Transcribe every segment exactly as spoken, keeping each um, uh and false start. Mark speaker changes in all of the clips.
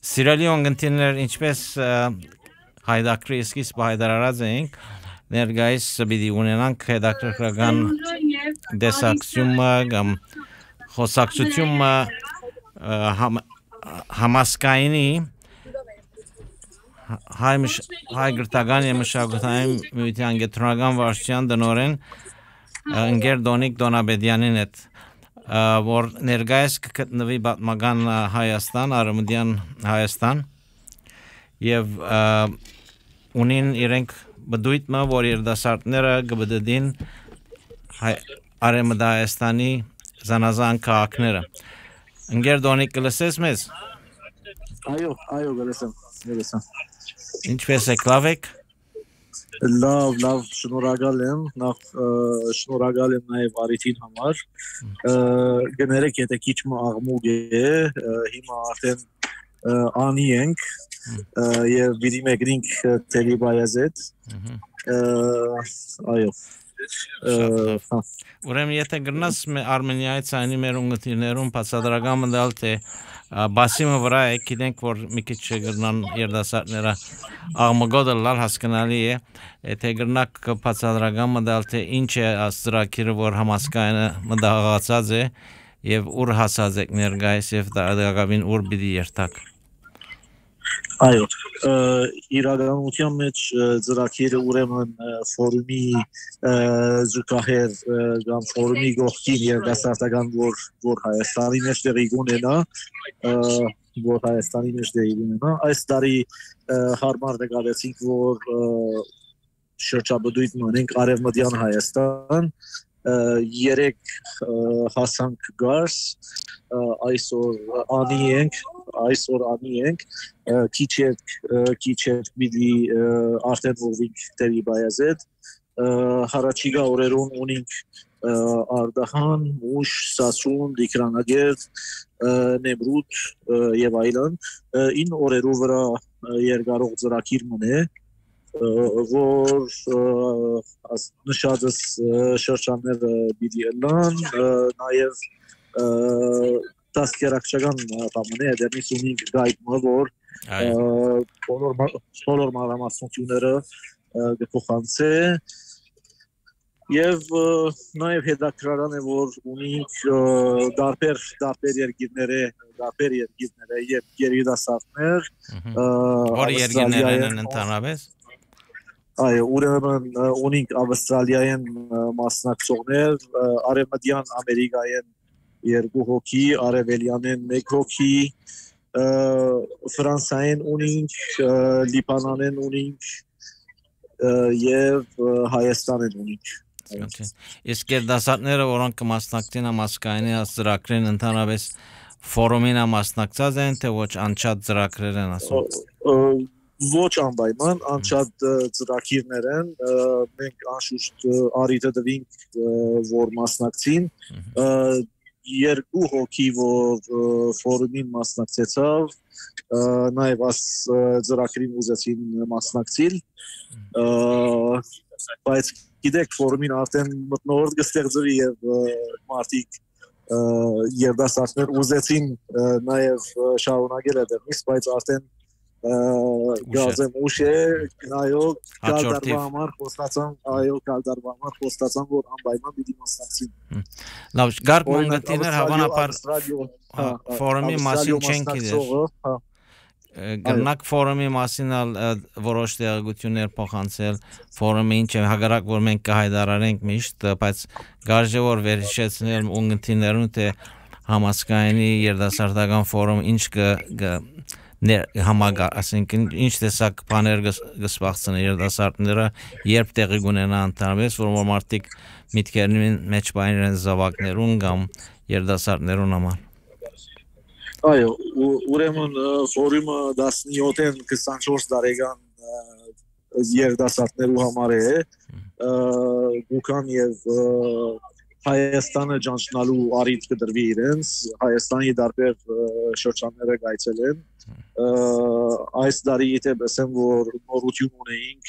Speaker 1: Սիրելի ունգընտիրներ, ինչպես հայդակրի սկիզբ հայտարարած էինք, ներկայիս պիտի ունենանք հետաքրքրական դեսակցումը կամ խոսակցությունը համասկայնի հայ գրթական և մշակութային միության գետրոնական վարչության տնօրեն ընկեր Դոնիկ Դոնաբեդյանին հետ, որ ներկայիս կգտնվի պատմական Հայաստան, Արևմտյան Հայաստան եւ ունին իրենք բդույթը, որ երիտասարդները կբդդին Արևմտյան Հայաստանի զանազան քաղաքները։ Ընկեր Դոնիկ, կլսես մեզ։
Speaker 2: Այո, այո, գլսեմ, գլսեմ։
Speaker 1: Ինչպես եք, լավ եք։
Speaker 2: Լավ, լավ, շնորհակալ եմ, նախ շնորհակալ եմ նաև արիթին համար։ Գներեք, եթե քիչ աղմուկ է, հիմա արդեն անի ենք եւ պիտի մեկնենք Թելի Բայազեդ։ Այո։
Speaker 1: Ուրեմն եթե գրնաս Արմենիայից այնի մեր ունգընտիրներուն բացատրական մտալ թե բասիմը վրա է, գիտենք որ մի քիչ գրնան երիտասարդները աղմուկոդը լալ հասկանալի է, եթե գրնակ բացատրական մտալ թե ինչ է աստրակիրը որ համասկայնը մտահղացած է եւ ուր հասած եք ներկայիս եւ դակավին ուր պիտի երթակ։
Speaker 2: Այո, իրականության մեջ ծրագիրը ուրեմն ֆորումի զուգահեռ կամ ֆորումի գողքին երիտասարդական որ որ Հայաստանի մեջ տեղի ունենա, որ Հայաստանի մեջ տեղի ունենա, այս տարի հարմար նկատեցինք, որ շրջաբդույթ ունենք Արևմտյան Հայաստան, երեք հասանք գարս, այսօր անի ենք, այսօր անի ենք, քիչ երկ, քիչ երկ պիտի արդեն ուղղվենք Թելի Բայազեդ, հարաճիգա օրերուն ունենք Արդահան, Մուշ, Սասուն, Դիկրանագերտ, Նեմրութ եւ այլն, ին օրերու վրա երկարող ծրագիր մնե, որ նշածս շրջանները պիտի ըլլան, նաև տասկերակցական բամն է, դերնից ունենք գայդմը, որ բոլոր մանրամասնությունները կփոխանցե, եւ նաև հետաքրքրական է, որ ունենք դարբեր դարբեր երկիրները, դարբեր երկիրները եւ երիտասարդներ,
Speaker 1: որ երկիրներն են ընդհանրապես։
Speaker 2: Այո, ուրեմն ունենք Ավստրալիայեն մասնակցողներ, Արևմտյան Ամերիկայեն երկու հոգի, Արևելյանեն մեկ հոգի, Ֆրանսիայեն ունենք, Լիբանանեն ունենք եւ Հայաստանեն ունենք։
Speaker 1: Իսկ երիտասարդները, որոնք կմասնակցեն համասկայնի ծրագրերին ընդհանրապես ֆորումին մասնակցած են, թե ոչ անչափ ծրագրեր են ասում։
Speaker 2: Ոչ անպայման, անչափ ծրագիրներ են, մենք անշուշտ արիթը տվինք, որ մասնակցին, երկու հոգի, որ ֆորումին մասնակցեցավ, նաև աս ծրագրին ուզեցին մասնակցիլ, բայց գիտեք ֆորումին արդեն մտնորդ կստեղծվի եւ մարդիկ երիտասարդներ ուզեցին նաև շարունակել այդպես, բայց արդեն գազեմ ուշ է, այո, կալդարվա համար խոստացան, այո, կալդարվա համար խոստացան, որ անպայման պիտի մասնակցին։
Speaker 1: Լավ, գարկ ունգընտիրներ հավանաբար ֆորումի մասին չեն գիտեր։ Գնանք ֆորումի մասին որոշ տեղեկություններ փոխանցել, ֆորումը ինչ է, հակառակ որ մենք կհայտարարենք միշտ, բայց գարժե որ վերհիշեցնել ունգընտիրներուն թե համասկայնի երիտասարդական ֆորում ինչ կը համագար, ասենք ինչ տեսակ բաներ կսպասեն երիտասարդները, երբ տեղի կունենա ընդհանրապես, որ մարդիկ միտքերին մեջ բան իրեն զավակներուն կամ երիտասարդներուն համար։
Speaker 2: Այո, ուրեմն ֆորումը տասնյոթ քսանչորս տարեկան երիտասարդներու համար է, գուքան եւ Հայաստանը ճանչնալու առիթ կդրվի իրենց, Հայաստանի դարբեր շրջանները գայցել են, այս տարի եթե բսեմ, որ նորություն ունեինք,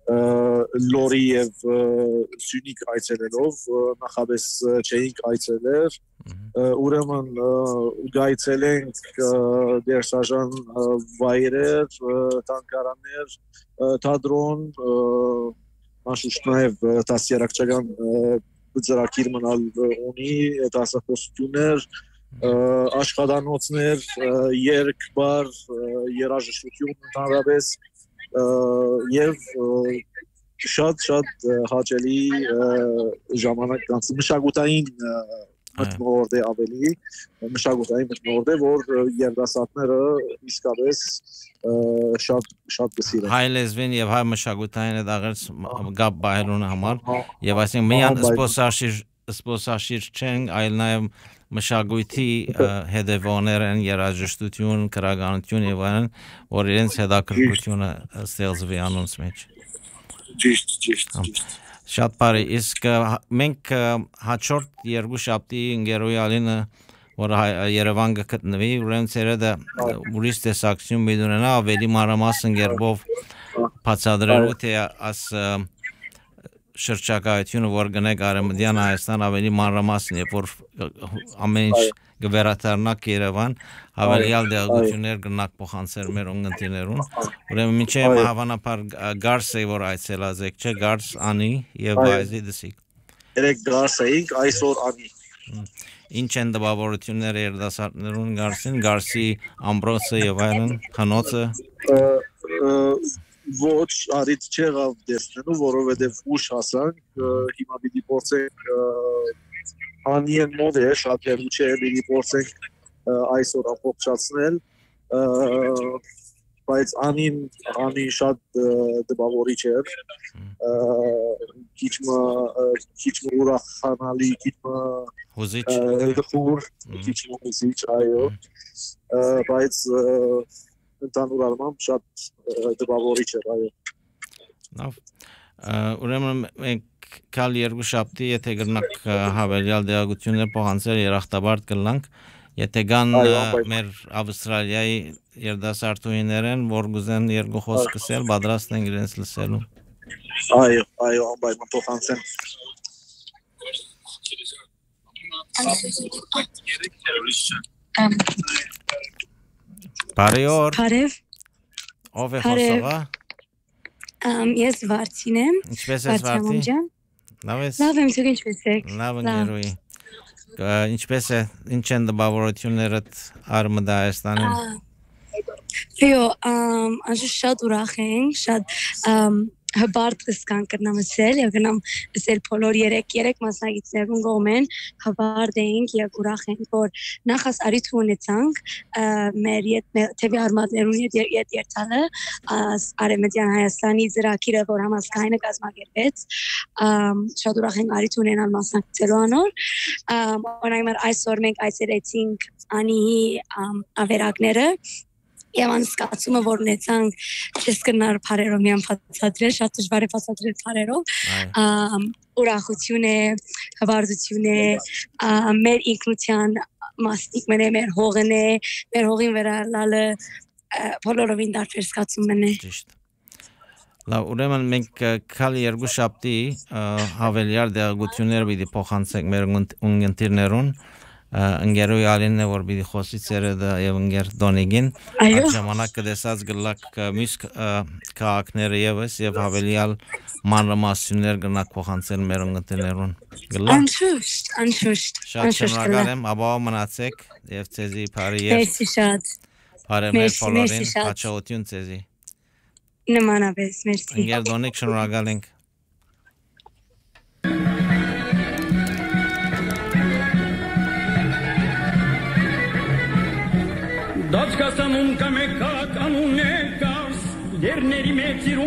Speaker 2: լորի եւ սյունիք այցելելով նախապես չէինք այցելեր ուրեմն գայցել ենք դերսաժան վայրեր տանկարաններ թատրոն անշուշտ նաեւ դասերակցական ծրագիր մնալ ունի դասախոսություններ աշխատանոցներ երգ բար երաժշտություն ընդհանրապես եւ շատ շատ հաճելի ժամանակ կանցի մշակութային մթնոլորտ է ավելի մշակութային մթնոլորտ է որ երդասարտները իսկապես շատ շատ կսիրեն
Speaker 1: հայ լեզվին եւ հայ մշակութային հետ աղերս գապ բայրուն համար եւ այսինքն միան սպոսաշիր սպոսաշիր չեն այլ նաեւ մշակույթի հետևողներ են երաժշտություն, քրագանություն եւ այլն, որ իրենց հետաքրքրությունը ստեղծվի անոնց մեջ։
Speaker 2: Ճիշտ, ճիշտ, ճիշտ։
Speaker 1: Շատ բարի, իսկ մենք հաջորդ երկու շաբթի ընկերոյի ալինը որ Երևան կգտնվի, ուրեմն ցերեդը ուրիշ տեսակցություն միդունենա ավելի մանրամասն գերբով բացատրելու թե աս շրջակայությունը որ գնեք Արեմդյան Հայաստան ավելի մանրամասն է որ ամեն ինչ գվերաթարնակ Երևան հավելյալ դեղություններ գնանք փոխանցել մեր ունգընտիներուն ուրեմն մինչև հավանաբար Գարսը որ այցելած եք չէ Գարս անի եւ բայզի դսիկ
Speaker 2: երեք Գարս էինք այսօր անի
Speaker 1: ինչ են դպավորությունները երդասարտներուն Գարսին Գարսի ամբրոսը եւ այլն խանոցը
Speaker 2: ոչ արիտ չեղավ դեսնելու, որովհետև ուշ հասանք, հիմա պիտի փորձենք անիեն մոտ է, շատ հեռու չէ, պիտի փորձենք այսօր ամբողջացնել, բայց անին անի շատ դպավորիչ էր, քիչ մը ուրախանալի, քիչ մը
Speaker 1: հուզիչ,
Speaker 2: քիչ մը հուզիչ, այո, բայց ընդհանուր առմամբ շատ դպավորիչ էր, այո։
Speaker 1: Լավ։ Ուրեմն մենք կալ երկու շաբթի, եթե գնանք հավելյալ դեղություններ փոխանցել երախտաբարդ կլանք, եթե գան մեր Ավստրալիայի երդասարտուհիներ են, որ գուզեն երկու խոսք ասել, պատրաստ են իրենց լսելու։
Speaker 2: Այո, այո, անպայման փոխանցեն։
Speaker 1: Բարի օր։
Speaker 3: Բարև։
Speaker 1: Ով է խոսողը։
Speaker 3: Ես Վարդին եմ։
Speaker 1: Ինչպես ես Վարդի։ Լավ ես։
Speaker 3: Լավ եմ, դուք ինչպես եք։
Speaker 1: Լավ ընկերուի։ Ինչպես է, ինչ են դպավորություններդ Արմդա Հայաստանում։
Speaker 3: Վիո, անշուշտ շատ ուրախ ենք, շատ հբարդ կսկան կրնամ ասել և կրնամ ասել բոլոր երեք երեք մասնագետներուն կողմեն հբարդ էինք և ուրախ ենք որ նախաս արիթ ունեցանք մեր թևի արմատներուն ետ երթալը Արեմդյան Հայաստանի ծրագիրը որ համազգայինը կազմակերպեց շատ ուրախ ենք արիթ ունենալ մասնակցելու անոր օրինակ մեր այսօր մենք այցելեցինք Անիի ավերակները Եվ անսկացումը որ ունեցանք չես կնար բարերով միան բացատրել, շատ դժվար է բացատրել բարերով, ուրախություն է, հվարդություն է, մեր ինքնության մասնիկն է, մեր հողն է, մեր հողին վերալալը բոլորովին տարբեր զգացումն է։
Speaker 1: Ճիշտ։ Լավ, ուրեմն մենք կալ երկու շաբթի հավելյալ դեղություններ պիտի փոխանցենք մեր ունգընտիրներուն ընկերոյի ալինն է որ պիտի խոսի ցերեդը եւ ընկեր Դոնիգին այդ ժամանակ կդեսած գլակ մյուս քաղաքները եւս եւ հավելյալ մանրամասնություններ գնաք փոխանցել մեր ունգընտիրներուն գլակ
Speaker 3: Անշուշտ, անշուշտ
Speaker 1: Շատ շնորհակալ եմ ապա մնացեք եւ ցեզի բարի եւ
Speaker 3: Մերսի շատ
Speaker 1: Բարի մեր բոլորին հաջողություն ցեզի
Speaker 3: Նմանապես, մերսի
Speaker 1: Ընկեր Դոնիգ շնորհակալ ենք
Speaker 4: Դաչկասանուն կամեկակ անունե կავს, դերների մեծիր